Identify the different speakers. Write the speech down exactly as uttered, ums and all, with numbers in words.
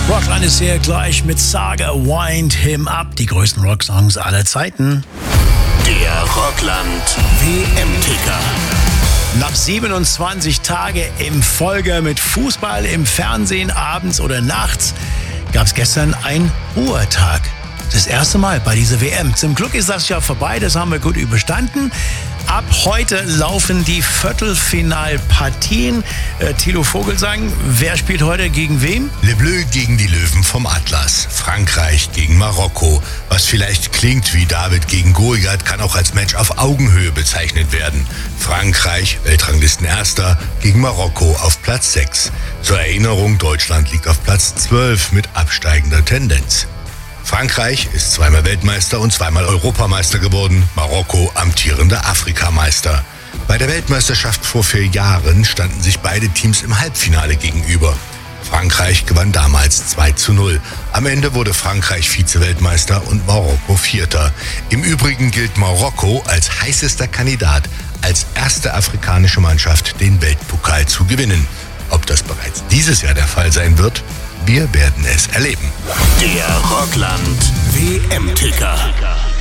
Speaker 1: Rockland ist hier gleich mit Saga Wind Him Up, die größten Rocksongs aller Zeiten.
Speaker 2: Der Rockland W M-Ticker.
Speaker 1: Nach siebenundzwanzig Tage im Folge mit Fußball im Fernsehen, abends oder nachts, gab es gestern einen Ruhetag. Das erste Mal bei dieser W M. Zum Glück ist das ja vorbei, das haben wir gut überstanden. Ab heute laufen die Viertelfinalpartien. Äh, Thilo Vogelsang, wer spielt heute gegen wen?
Speaker 3: Le Bleu gegen die Löwen vom Atlas. Frankreich gegen Marokko. Was vielleicht klingt wie David gegen Goliath, kann auch als Match auf Augenhöhe bezeichnet werden. Frankreich, Weltranglistenerster, gegen Marokko auf Platz sechs. Zur Erinnerung, Deutschland liegt auf Platz zwölf mit absteigender Tendenz. Frankreich ist zweimal Weltmeister und zweimal Europameister geworden, Marokko amtierender Afrikameister. Bei der Weltmeisterschaft vor vier Jahren standen sich beide Teams im Halbfinale gegenüber. Frankreich gewann damals zwei zu null. Am Ende wurde Frankreich Vize-Weltmeister und Marokko Vierter. Im Übrigen gilt Marokko als heißester Kandidat, als erste afrikanische Mannschaft den Weltpokal zu gewinnen. Ob das bereits dieses Jahr der Fall sein wird? Wir werden es erleben.
Speaker 2: Der Rockland W M-Ticker.